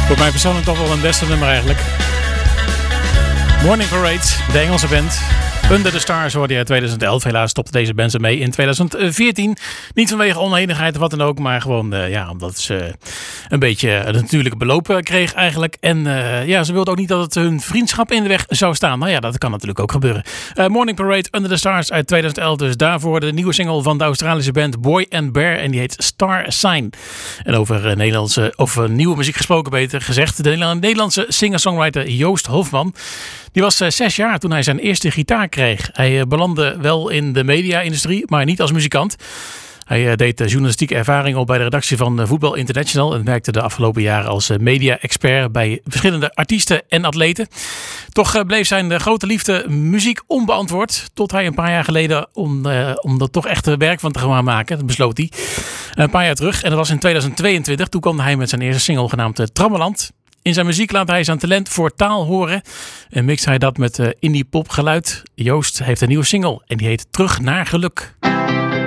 Voor mij persoonlijk toch wel een beste nummer eigenlijk. Morning Parade, de Engelse band. Under the Stars hoorde je in 2011. Helaas stopte deze band ermee in 2014. Niet vanwege onenigheid of wat dan ook. Maar gewoon omdat ze een beetje een natuurlijke beloop kreeg eigenlijk. En ze wilden ook niet dat het hun vriendschap in de weg zou staan. Nou ja, dat kan natuurlijk ook gebeuren. Morning Parade, Under the Stars uit 2011. Dus daarvoor de nieuwe single van de Australische band Boy and Bear. En die heet Star Sign. En over nieuwe muziek gesproken beter gezegd. De Nederlandse singer-songwriter Joost Hofman. Die was 6 jaar toen hij zijn eerste gitaar kreeg. Hij belandde wel in de media-industrie, maar niet als muzikant. Hij deed journalistieke ervaring op bij de redactie van Voetbal International en werkte de afgelopen jaren als media-expert bij verschillende artiesten en atleten. Toch bleef zijn grote liefde muziek onbeantwoord, tot hij een paar jaar geleden, om er toch echt werk van te gaan maken, dat besloot hij. Een paar jaar terug, en dat was in 2022, toen kwam hij met zijn eerste single genaamd Trammeland. In zijn muziek laat hij zijn talent voor taal horen en mixt hij dat met indie pop geluid. Joost heeft een nieuwe single en die heet Terug naar Geluk.